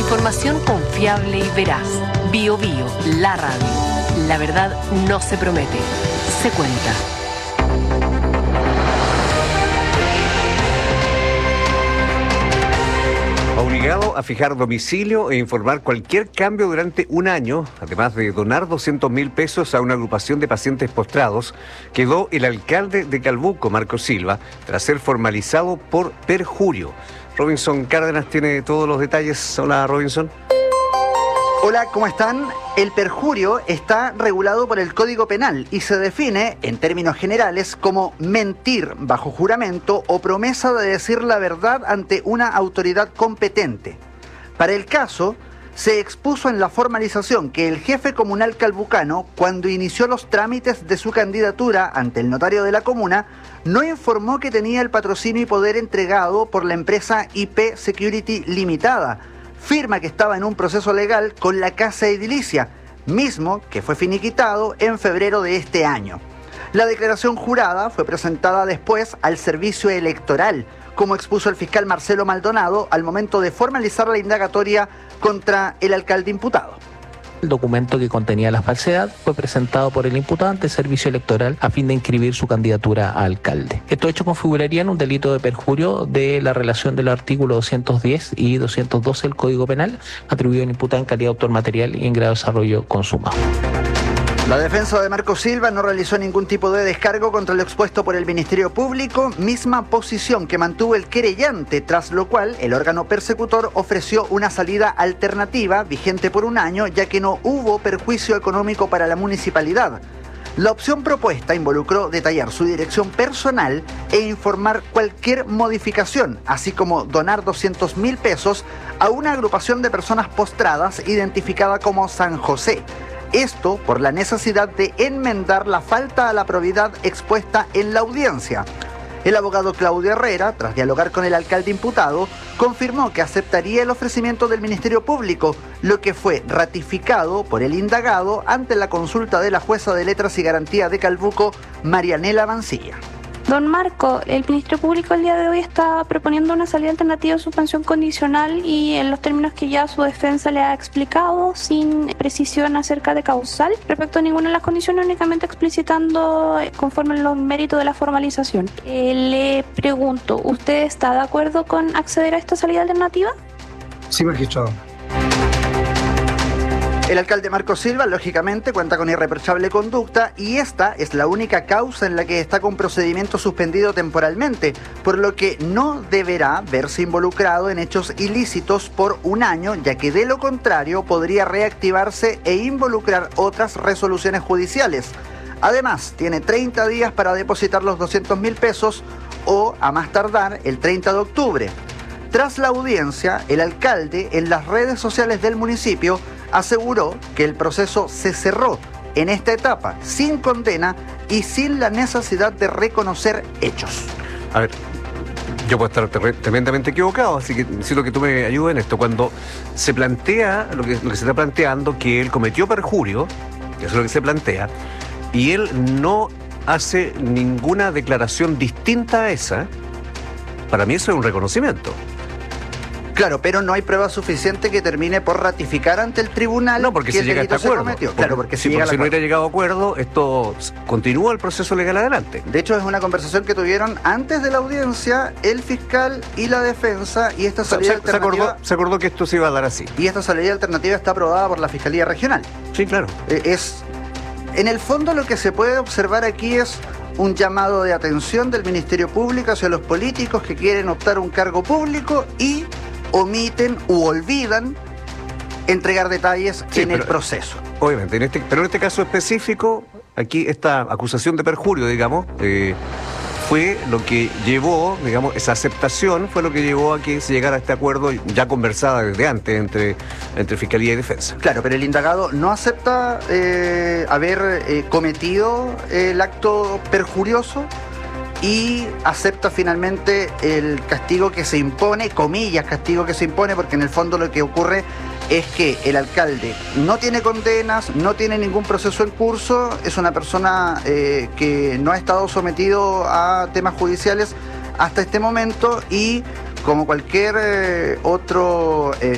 Información confiable y veraz. Bío, la radio. La verdad no se promete, se cuenta. Obligado a fijar domicilio e informar cualquier cambio durante un año, además de donar 200.000 pesos a una agrupación de pacientes postrados, quedó el alcalde de Calbuco, Marco Silva, tras ser formalizado por perjurio. Robinson Cárdenas tiene todos los detalles. Hola, Robinson. Hola, ¿cómo están? El perjurio está regulado por el Código Penal y se define, en términos generales, como mentir bajo juramento o promesa de decir la verdad ante una autoridad competente. Para el caso, se expuso en la formalización que el jefe comunal calbucano, cuando inició los trámites de su candidatura ante el notario de la comuna, no informó que tenía el patrocinio y poder entregado por la empresa IP Security Limitada, firma que estaba en un proceso legal con la Casa Edilicia, mismo que fue finiquitado en febrero de este año. La declaración jurada fue presentada después al servicio electoral, como expuso el fiscal Marcelo Maldonado al momento de formalizar la indagatoria contra el alcalde imputado. El documento que contenía la falsedad fue presentado por el imputado ante el servicio electoral a fin de inscribir su candidatura a alcalde. Estos hechos configurarían un delito de perjurio de la relación del artículo 210 y 212 del Código Penal, atribuido al imputado en calidad de autor material y en grado de desarrollo consumado. La defensa de Marco Silva no realizó ningún tipo de descargo contra lo expuesto por el Ministerio Público, misma posición que mantuvo el querellante, tras lo cual el órgano persecutor ofreció una salida alternativa vigente por un año, ya que no hubo perjuicio económico para la municipalidad. La opción propuesta involucró detallar su dirección personal e informar cualquier modificación, así como donar 200.000 pesos a una agrupación de personas postradas identificada como San José. Esto por la necesidad de enmendar la falta a la probidad expuesta en la audiencia. El abogado Claudio Herrera, tras dialogar con el alcalde imputado, confirmó que aceptaría el ofrecimiento del Ministerio Público, lo que fue ratificado por el indagado ante la consulta de la jueza de Letras y Garantía de Calbuco, Marianela Mancilla. Don Marco, el Ministerio Público el día de hoy está proponiendo una salida alternativa de suspensión condicional y en los términos que ya su defensa le ha explicado, sin precisión acerca de causal, respecto a ninguna de las condiciones, únicamente explicitando conforme los méritos de la formalización. Le pregunto, ¿usted está de acuerdo con acceder a esta salida alternativa? Sí, magistrado. El alcalde Marco Silva, lógicamente, cuenta con irreprochable conducta y esta es la única causa en la que está con procedimiento suspendido temporalmente, por lo que no deberá verse involucrado en hechos ilícitos por un año, ya que de lo contrario podría reactivarse e involucrar otras resoluciones judiciales. Además, tiene 30 días para depositar los 200.000 pesos o, a más tardar, el 30 de octubre. Tras la audiencia, el alcalde, en las redes sociales del municipio, aseguró que el proceso se cerró en esta etapa, sin condena y sin la necesidad de reconocer hechos. A ver, yo puedo estar tremendamente equivocado, así que necesito que tú me ayudes en esto. Cuando se plantea lo que se está planteando, que él cometió perjurio, eso es lo que se plantea, y él no hace ninguna declaración distinta a esa, para mí eso es un reconocimiento. Claro, pero no hay prueba suficiente que termine por ratificar ante el tribunal porque que si el llega a este delito se acuerdo. cometió. Claro, porque si no llega al acuerdo. hubiera llegado a acuerdo, esto continúa el proceso legal adelante. De hecho, es una conversación que tuvieron antes de la audiencia el fiscal y la defensa, y esta salida alternativa... Se acordó que esto se iba a dar así. Y esta salida alternativa está aprobada por la Fiscalía Regional. Sí, claro. En el fondo, lo que se puede observar aquí es un llamado de atención del Ministerio Público hacia los políticos que quieren optar a un cargo público y omiten u olvidan entregar detalles en el proceso. Obviamente, pero en este caso específico, aquí esta acusación de perjurio, digamos, fue lo que llevó, digamos, esa aceptación fue lo que llevó a que se llegara a este acuerdo ya conversada desde antes entre Fiscalía y Defensa. Claro, pero el indagado no acepta haber cometido el acto perjurioso y acepta finalmente el castigo que se impone, comillas, castigo que se impone, porque en el fondo lo que ocurre es que el alcalde no tiene condenas, no tiene ningún proceso en curso, es una persona que no ha estado sometido a temas judiciales hasta este momento y como cualquier otro